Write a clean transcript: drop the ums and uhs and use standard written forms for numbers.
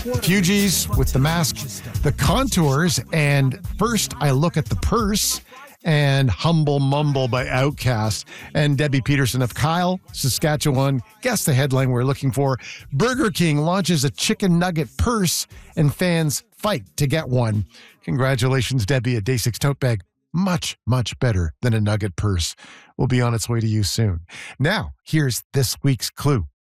Fugees with The Mask, The Contours, and First I Look at the Purse, and Humble Mumble by Outkast. And Debbie Peterson of Kyle, Saskatchewan. Guess the headline we're looking for. Burger King launches a chicken nugget purse and fans fight to get one. Congratulations, Debbie. A Day 6 tote bag. Much, much better than a nugget purse. Will be on its way to you soon. Now, here's this week's clue.